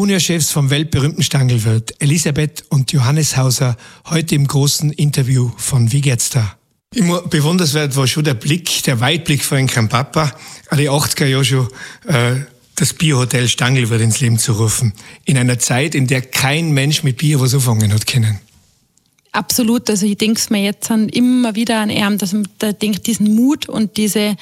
Juniorchefs vom weltberühmten Stangelwirt Elisabeth und Johannes Hauser heute im großen Interview von Wie geht's da? Immer bewundernswert war schon der Weitblick von einem Papa, an die 80er Jahre schon das Biohotel Stangelwirt ins Leben zu rufen. In einer Zeit, in der kein Mensch mit Bier was anfangen hat können. Absolut, also ich denke es mir jetzt immer wieder an ihn, dass man da denkt, diesen Mut und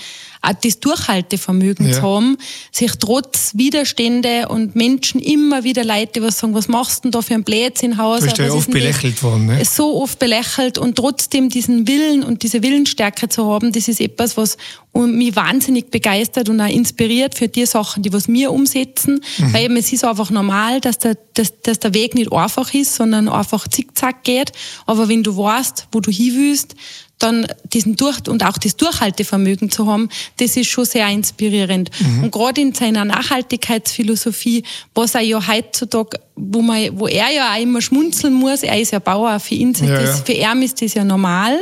das Durchhaltevermögen zu haben, sich trotz Widerstände und Menschen immer wieder Leute, die sagen, was machst du denn da für ein Blödsinn Haus? Du bist ja oft belächelt worden, ne? So oft belächelt und trotzdem diesen Willen und diese Willensstärke zu haben, das ist etwas, was mich wahnsinnig begeistert und auch inspiriert für die Sachen, die was wir umsetzen, weil eben es ist einfach normal, dass der Weg nicht einfach ist, sondern einfach zickzack geht, aber wenn du weißt, wo du hin willst, dann und auch das Durchhaltevermögen zu haben, das ist schon sehr inspirierend. Und gerade in seiner Nachhaltigkeitsphilosophie, was er ja heutzutage, wo er ja auch immer schmunzeln muss, er ist ja Bauer, für ihn ist das ja normal,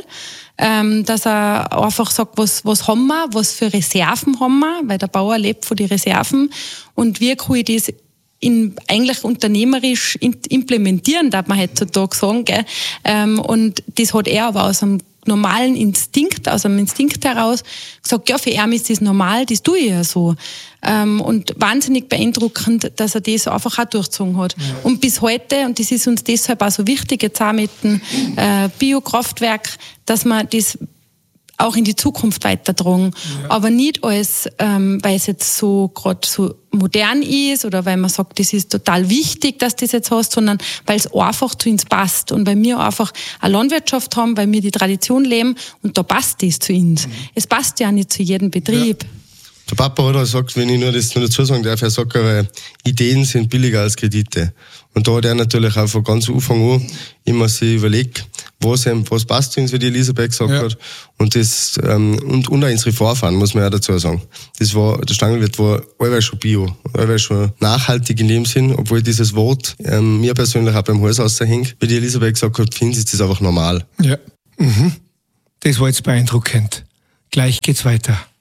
dass er einfach sagt, was haben wir, was für Reserven haben wir, weil der Bauer lebt von den Reserven und wie kann ich das eigentlich unternehmerisch implementieren, darf man heutzutage sagen, gell? Und das hat er aber aus einem normalen Instinkt, aus einem Instinkt heraus gesagt, ja, für ihn ist das normal, das tue ich ja so. Und wahnsinnig beeindruckend, dass er das einfach auch durchgezogen hat. Ja. Und bis heute, und das ist uns deshalb auch so wichtig, jetzt auch mit dem Biokraftwerk, dass man das auch in die Zukunft weitertragen. Ja. Aber nicht alles, weil es jetzt so gerade so modern ist oder weil man sagt, das ist total wichtig, dass du das jetzt hast, sondern weil es einfach zu uns passt und weil wir einfach eine Landwirtschaft haben, weil wir die Tradition leben und da passt das zu uns. Es passt ja nicht zu jedem Betrieb. Ja. Der Papa hat auch gesagt, wenn ich nur das dazu sagen darf, er sagt, weil Ideen sind billiger als Kredite. Und da hat er natürlich auch von ganz Anfang an immer sich überlegt, was passt zu uns, wie die Elisabeth gesagt hat. Und das, und unsere Vorfahren, muss man ja dazu sagen. Der Stangelwirt war allweil schon bio, allweil schon nachhaltig in dem Sinn, obwohl dieses Wort, mir persönlich auch beim Hals raushängt, wie die Elisabeth gesagt hat, finde ich, ist das einfach normal. Ja. Das war jetzt beeindruckend. Gleich geht's weiter.